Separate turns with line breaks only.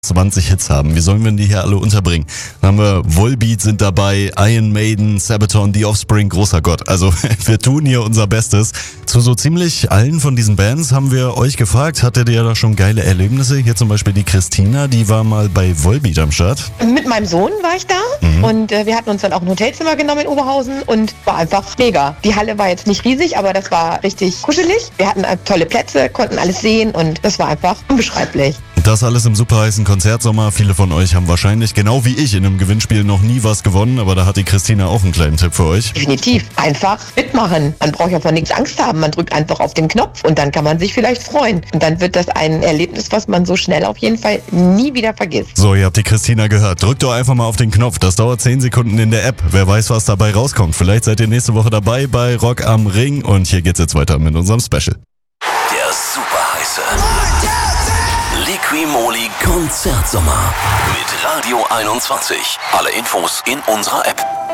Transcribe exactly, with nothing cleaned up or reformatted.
zwanzig Hits haben. Wie sollen wir die hier alle unterbringen? Dann haben wir Volbeat sind dabei, Iron Maiden, Sabaton, The Offspring, großer Gott. Also wir tun hier unser Bestes. Zu so ziemlich allen von diesen Bands haben wir euch gefragt, hattet ihr da schon geile Erlebnisse? Hier zum Beispiel die Christina, die war mal bei Volbeat am Start.
Mit meinem Sohn war ich da mhm. und äh, wir hatten uns dann auch ein Hotelzimmer genommen in Oberhausen und war einfach mega. Die Halle war jetzt nicht riesig, aber das war richtig kuschelig. Wir hatten äh, tolle Plätze, konnten alles sehen und das war einfach unbeschreiblich.
Das alles im super heißen Konzertsommer. Viele von euch haben wahrscheinlich, genau wie ich, in einem Gewinnspiel noch nie was gewonnen, aber da hat die Christina auch einen kleinen Tipp für euch.
Definitiv. Einfach mitmachen. Man braucht ja vor nichts Angst haben. Man drückt einfach auf den Knopf und dann kann man sich vielleicht freuen. Und dann wird das ein Erlebnis, was man so schnell auf jeden Fall nie wieder vergisst.
So, ihr habt die Christina gehört. Drückt doch einfach mal auf den Knopf. Das dauert zehn Sekunden in der App. Wer weiß, was dabei rauskommt. Vielleicht seid ihr nächste Woche dabei bei Rock am Ring. Und hier geht's jetzt weiter mit unserem Special.
Der super heiße Liqui-Moly Konzertsommer mit Radio einundzwanzig. Alle Infos in unserer App.